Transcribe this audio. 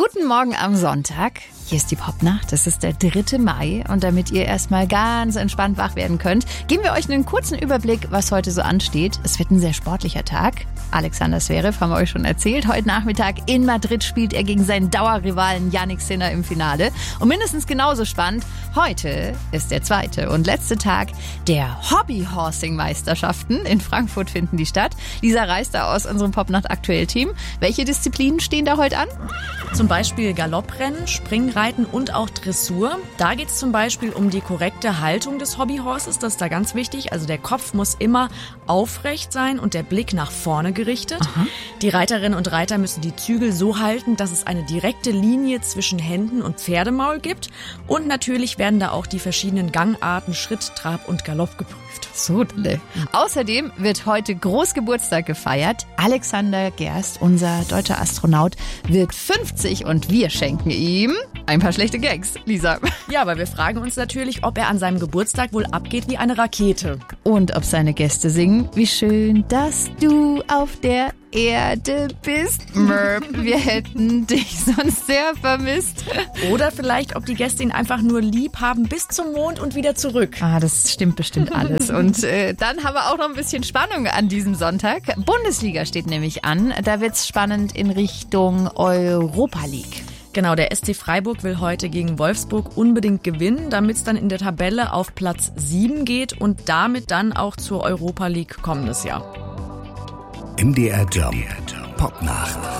Guten Morgen am Sonntag. Hier ist die Popnacht. Es ist der 3. Mai. Und damit ihr erstmal ganz entspannt wach werden könnt, geben wir euch einen kurzen Überblick, was heute so ansteht. Es wird ein sehr sportlicher Tag. Alexander Zverev, haben wir euch schon erzählt. Heute Nachmittag in Madrid spielt er gegen seinen Dauerrivalen Jannik Sinner im Finale. Und mindestens genauso spannend, heute ist der 2. und letzte Tag der Hobby-Horsing-Meisterschaften. In Frankfurt finden die statt. Lisa reist da aus unserem Popnacht-Aktuell-Team. Welche Disziplinen stehen da heute an? Zum Beispiel Galopprennen, Springreiten und auch Dressur. Da geht es zum Beispiel um die korrekte Haltung des Hobbyhorses. Das ist da ganz wichtig. Also der Kopf muss immer aufrecht sein und der Blick nach vorne gerichtet. Aha. Die Reiterinnen und Reiter müssen die Zügel so halten, dass es eine direkte Linie zwischen Händen und Pferdemaul gibt. Und natürlich werden da auch die verschiedenen Gangarten, Schritt, Trab und Galopp geprüft. So, außerdem wird heute Großgeburtstag gefeiert. Alexander Gerst, unser deutscher Astronaut, wird 50 und wir schenken ihm ein paar schlechte Gags, Lisa. Ja, aber wir fragen uns natürlich, ob er an seinem Geburtstag wohl abgeht wie eine Rakete. Und ob seine Gäste singen, wie schön, dass du auf der Erde bist. Merp, wir hätten dich sonst sehr vermisst. Oder vielleicht, ob die Gäste ihn einfach nur lieb haben bis zum Mond und wieder zurück. Das stimmt bestimmt alles. Und dann haben wir auch noch ein bisschen Spannung an diesem Sonntag. Bundesliga steht nämlich an. Da wird's spannend in Richtung Europa League. Genau, der SC Freiburg will heute gegen Wolfsburg unbedingt gewinnen, damit es dann in der Tabelle auf Platz 7 geht und damit dann auch zur Europa League kommendes Jahr. MDR Jump Popnacht.